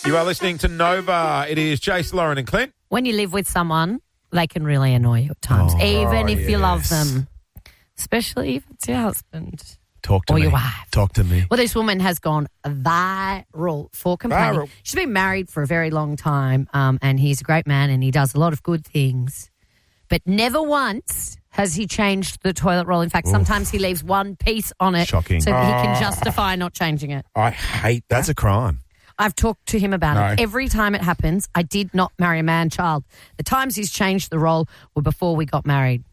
You are listening to Nova. It is Jace, Lauren and Clint. When you live with someone, they can really annoy you at times, even if you love them, especially if it's your husband. Talk to or me. your wife. Talk to me. Well, this woman has gone viral for complaining. Viral. She's been married for a very long time, and he's a great man and he does a lot of good things. But never once has he changed the toilet roll. In fact, sometimes he leaves one piece on it Shocking. so that he can justify not changing it. I hate that. That's a crime. I've talked to him about it. No. Every time it happens, I did not marry a man-child. The times he's changed the roll were before we got married.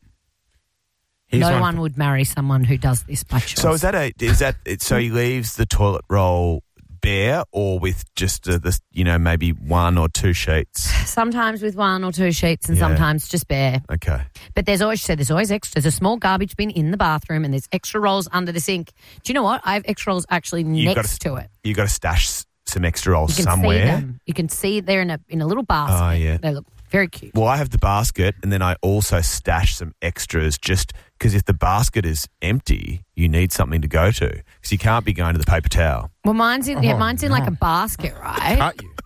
Here's No one would marry someone who does this by choice. So so he leaves the toilet roll bare or with just maybe one or two sheets? Sometimes with one or two sheets and Yeah. sometimes just bare. Okay. But there's always extra. There's a small garbage bin in the bathroom and there's extra rolls under the sink. Do you know what? I have extra rolls actually next to it. You got to stash some extra rolls You can somewhere. see them. You can see they're in a little basket. Oh, yeah. They look very cute. Well, I have the basket and then I also stash some extras just because if the basket is empty, you need something to go to because you can't be going to the paper towel. Well, mine's in like a basket, right? Cut you.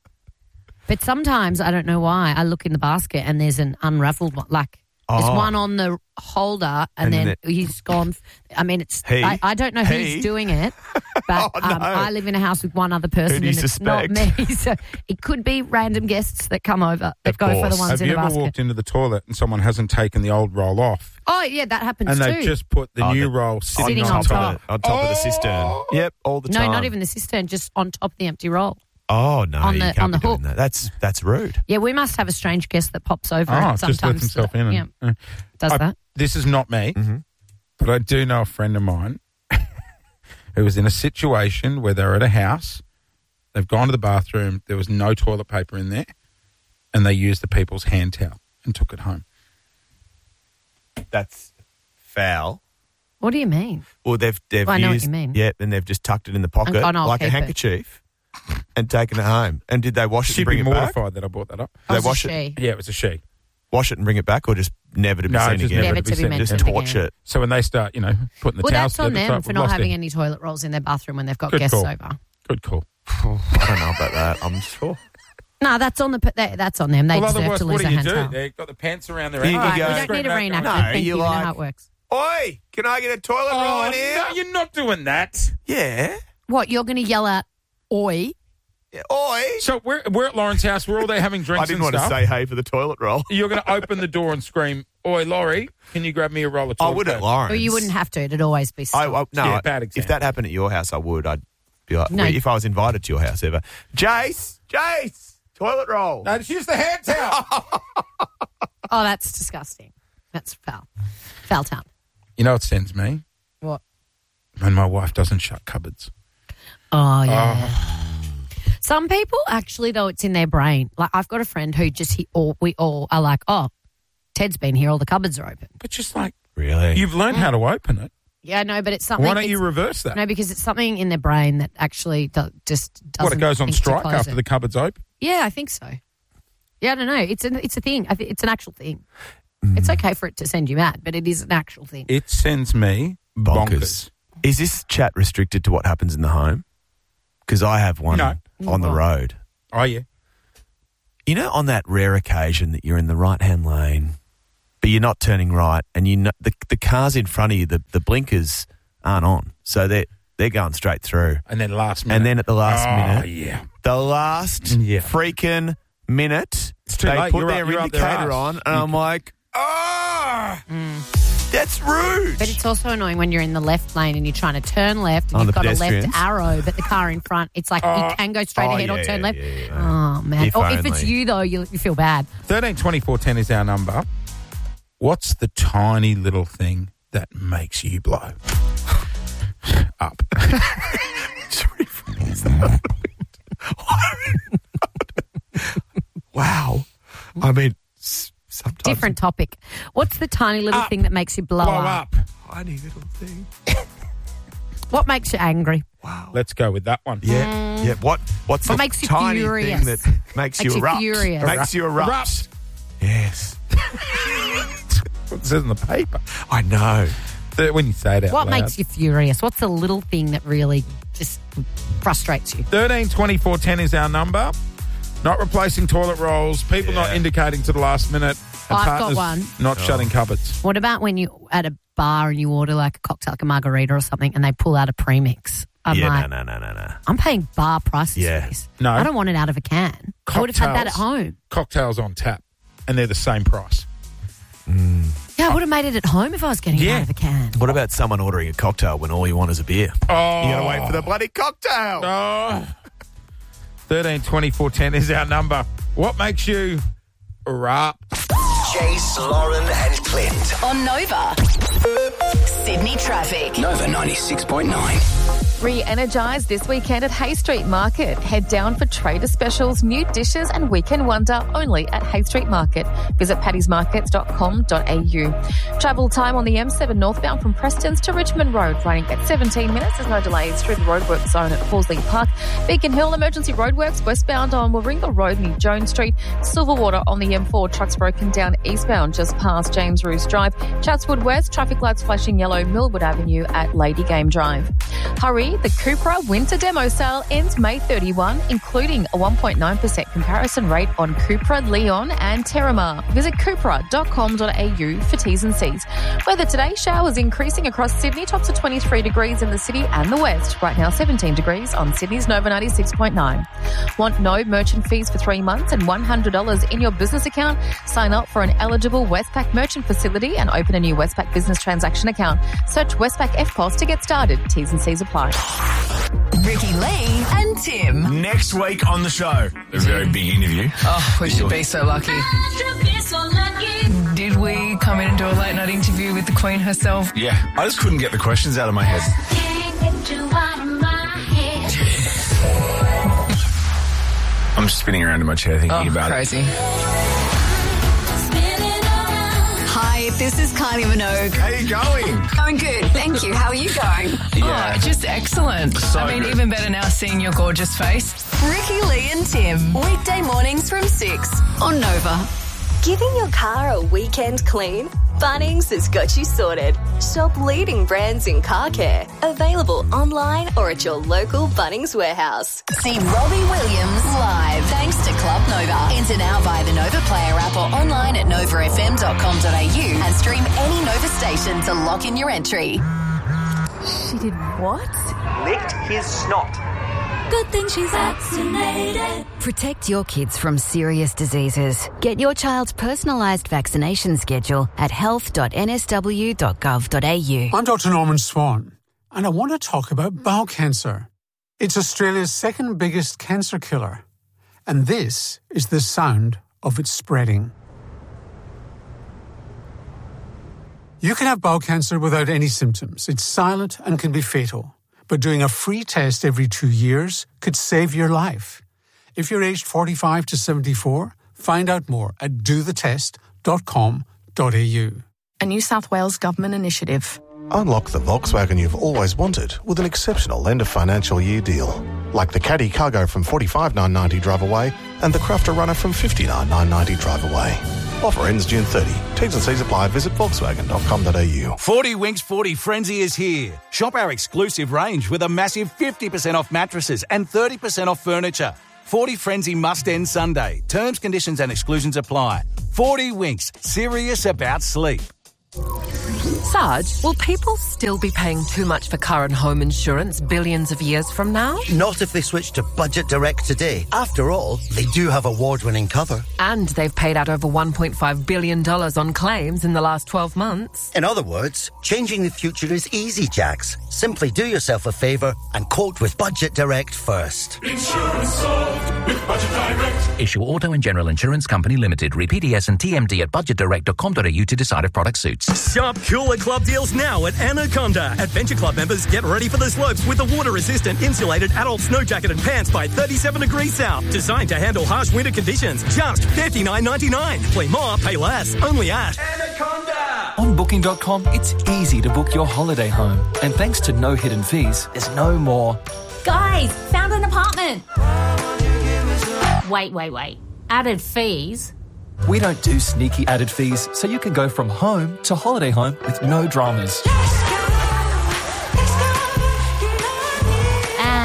But sometimes, I don't know why, I look in the basket and there's an unraveled one. Like, there's one on the holder and then he's gone. I mean, I don't know who's doing it, but I live in a house with one other person Who do you and it's not me. So it could be random guests that come over that go for the ones Have in you the ever basket. walked into the toilet and someone hasn't taken the old roll off Oh, yeah, that happens and too. they've just put the new roll Sitting on on top. On top of the cistern. Yep, all the time. No, not even the cistern, just on top of the empty roll. Oh, no, on you the- can't on the be doing hook. that. That's rude. Yeah, we must have a strange guest that pops over Oh, and just sometimes lets himself in. yeah, does that. This is not me, but I do know a friend of mine who was in a situation where they're at a house, they've gone to the bathroom, there was no toilet paper in there, and they used the people's hand towel and took it home. That's foul. What do you mean? Well, they've Well, I know what used, you mean. yeah, and they've just tucked it in the pocket Oh, no, I'll like a keep it. handkerchief and taken it home. And did they wash it She'd and bring be it back? mortified that I brought that up. Did they Oh, wash it's a it? she. Yeah, it was a she. Wash it and bring it back, or just never to be No, seen just again? Never to be seen. mentioned Just torch again. it. So when they start, putting the Well, towels that's on together, it's them like, for we've not lost having it. any toilet rolls in their bathroom when they've got Good guests call. over. Good call. I don't know about that. I'm sure. No, that's on that's on them. They Well, deserve otherwise, to what lose do a you hand do? towel. They've got the pants around their You All can right, go- we don't need a reenactment. No, Thank you you. know like- how it works. Oi, can I get a toilet roll Oh, in here? no, you're not doing that. Yeah. What, you're going to yell out, oi? Yeah. Oi. So we're at Lauren's house. We're all there having drinks I didn't and want to stuff. say hey for the toilet roll. You're going to open the door and scream, "Oi, Laurie, can you grab me a roll of I toilet would at paper?" Lawrence. Well, you wouldn't have to. It'd always be No, Yeah, bad example. if that happened at your house, I would. I'd be like, No. if I was invited to your house ever. Jace, toilet roll. No, just use the hand towel. Oh, that's disgusting. That's foul. Foul town. You know what sends me? What? When my wife doesn't shut cupboards. Oh, yeah. Some people actually, though, it's in their brain. Like, I've got a friend who we all are like, oh, Ted's been here, all the cupboards are open. But just like, Really? you've learned how to open it. Yeah, no, but it's something. Why don't you reverse that? No, because it's something in their brain that actually just doesn't. What, it goes on think to strike close after it. the cupboard's open? Yeah, I think so. Yeah, I don't know. It's a thing. It's an actual thing. It's okay for it to send you mad, but it is an actual thing. It sends me bonkers. Is this chat restricted to what happens in the home? Because I have one No. on the road. Oh, yeah. You know, on that rare occasion that you're in the right-hand lane, but you're not turning right, and you know the cars in front of you, the blinkers aren't on, so they're going straight through. And then last minute. And then at the last minute, yeah. the last freaking minute, too they late. put You're their up their indicator arse. on, and I'm like, that's rude. But it's also annoying when you're in the left lane and you're trying to turn left and Oh, you've the got a left pedestrians. arrow, but the car in front, it's like you can go straight ahead or turn left. Oh, man. If Or if it's only. you, though, you feel bad. 132410 is our number. What's the tiny little thing that makes you blow up? Wow. I mean, sometimes Different topic. What's the tiny little thing that makes you blow up? tiny little thing. What makes you angry? Wow. Let's go with that one. Yeah. Yeah. What's What the makes you tiny furious? thing that makes you you erupt? furious. Makes you erupt. Erupt. Yes. What it says in the paper. I know. When you say it out What loud. makes you furious? What's the little thing that really just frustrates you. 13 24 10 is our number. Not replacing toilet rolls, people not indicating to the last minute, and I've got one. Not shutting cupboards. What about when you at a bar and you order like a cocktail, like a margarita or something, and they pull out a premix? I'm like, no. I'm paying bar prices for this. No. I don't want it out of a can. I would have had that at home. Cocktails on tap, and they're the same price. Yeah, I would have made it at home if I was getting it out of a can. What about someone ordering a cocktail when all you want is a beer? Oh. You got to wait for the bloody cocktail. Oh. 13 24 10 is our number. What makes you erupt? Jace, Lauren and Clint. On Nova. Sydney Traffic. Nova 96.9. Re-energise this weekend at Hay Street Market. Head down for trader specials, new dishes and weekend wonder only at Hay Street Market. Visit paddysmarkets.com.au. Travel time on the M7 northbound from Prestons to Richmond Road, running at 17 minutes. There's no delays through the roadworks zone at Horsley Park. Beacon Hill emergency roadworks westbound on Warringah Road near Jones Street. Silverwater on the M4, trucks broken down eastbound just past James Roos Drive. Chatswood West, traffic lights flashing yellow, Millwood Avenue at Lady Game Drive. Hurry, the Cupra Winter Demo Sale ends May 31, including a 1.9% comparison rate on Cupra, Leon and Terramar. Visit cupra.com.au for T's and C's. Weather today, showers increasing across Sydney, tops of 23 degrees in the city and the west. Right now 17 degrees on Sydney's Nova 96.9. Want no merchant fees for 3 months and $100 in your business account? Sign up for an eligible Westpac merchant facility and open a new Westpac business transaction account. Search Westpac FPOS to get started. T's and C's apply. Ricky Lee and Tim. Next week on the show, a very big interview. Oh, we should be so lucky. Did we come in and do a late night interview with the Queen herself? Yeah, I just couldn't get the questions out of my head. I'm spinning around in my chair thinking about crazy. Hi, this is Kylie Minogue. How you going? Going good, thank you. How are you going? Yeah. Oh, just excellent. So I mean, good. even better now seeing your gorgeous face. Ricky Lee and Tim. Weekday mornings from 6 on Nova. Giving your car a weekend clean? Bunnings has got you sorted. Shop leading brands in car care. Available online or at your local Bunnings warehouse. See Robbie Williams live thanks to Club Nova. Enter now via the Nova Player app or online at novafm.com.au and stream any Nova station to lock in your entry. She did what? Licked his snot. Good thing she's vaccinated. Protect your kids from serious diseases. Get your child's personalised vaccination schedule at health.nsw.gov.au. I'm Dr. Norman Swan, and I want to talk about bowel cancer. It's Australia's second biggest cancer killer, and this is the sound of it spreading. You can have bowel cancer without any symptoms. It's silent and can be fatal. But doing a free test every 2 years could save your life. If you're aged 45 to 74, find out more at dothetest.com.au. A New South Wales government initiative. Unlock the Volkswagen you've always wanted with an exceptional end of financial year deal. Like the Caddy Cargo from $45,990 drive away and the Crafter Runner from $59,990 drive away. Offer ends June 30. T's and C's apply. Visit Volkswagen.com.au. 40 Winks 40 Frenzy is here. Shop our exclusive range with a massive 50% off mattresses and 30% off furniture. 40 Frenzy must end Sunday. Terms, conditions and exclusions apply. 40 Winks. Serious about sleep. Sarge, will people still be paying too much for car and home insurance billions of years from now? Not if they switch to Budget Direct today. After all, they do have award-winning cover. And they've paid out over $1.5 billion on claims in the last 12 months. In other words, changing the future is easy, Jax. Simply do yourself a favour and quote with Budget Direct first. Insurance solved with Budget Direct. Issue Auto and General Insurance Company Limited. Read PDS and TMD at budgetdirect.com.au to decide if product suits. Sharp Cooler Club deals now at Anaconda. Adventure Club members, get ready for the slopes with the water-resistant insulated adult snow jacket and pants by 37 degrees south. Designed to handle harsh winter conditions. Just $59.99. Play more, pay less. Only at Anaconda. On Booking.com, it's easy to book your holiday home. And thanks to no hidden fees, there's no more. Guys, found an apartment. Wait. Added fees? We don't do sneaky added fees, so you can go from home to holiday home with no dramas.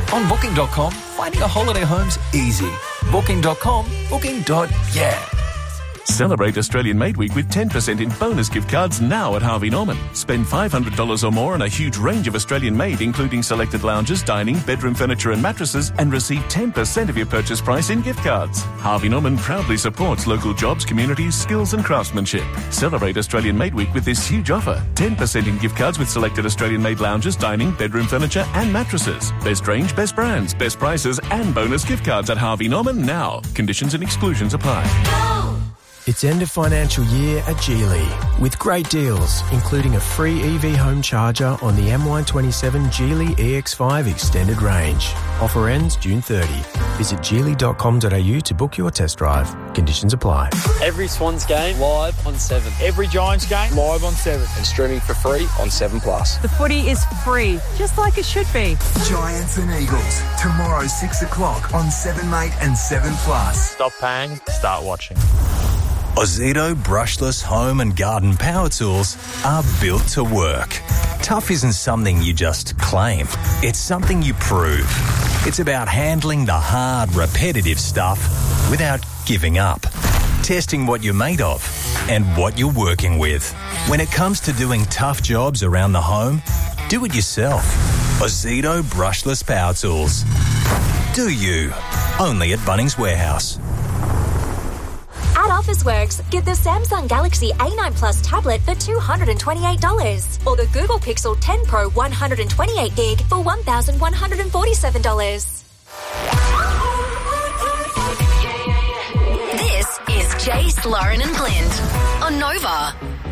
On Booking.com, finding a holiday home's easy. Booking.com, booking.yeah. Celebrate Australian Made Week with 10% in bonus gift cards now at Harvey Norman. Spend $500 or more on a huge range of Australian made, including selected lounges, dining, bedroom furniture and mattresses, and receive 10% of your purchase price in gift cards. Harvey Norman proudly supports local jobs, communities, skills and craftsmanship. Celebrate Australian Made Week with this huge offer. 10% in gift cards with selected Australian made lounges, dining, bedroom furniture and mattresses. Best range, best brands, best prices and bonus gift cards at Harvey Norman now. Conditions and exclusions apply. It's end of financial year at Geely with great deals, including a free EV home charger on the MY27 Geely EX5 extended range. Offer ends June 30. Visit geely.com.au to book your test drive. Conditions apply. Every Swans game live on 7. Every Giants game live on 7. And streaming for free on 7+. The footy is free, just like it should be. Giants and Eagles, tomorrow 6 o'clock on 7 Mate and 7+. Stop paying, start watching. Ozito brushless home and garden power tools are built to work. Tough isn't something you just claim. It's something you prove. It's about handling the hard, repetitive stuff without giving up. Testing what you're made of and what you're working with. When it comes to doing tough jobs around the home, do it yourself. Ozito brushless power tools. Do you? Only at Bunnings Warehouse. At Officeworks, get the Samsung Galaxy A9 Plus tablet for $228 or the Google Pixel 10 Pro 128GB for $1,147. This is Jace, Lauren and Clint on Nova.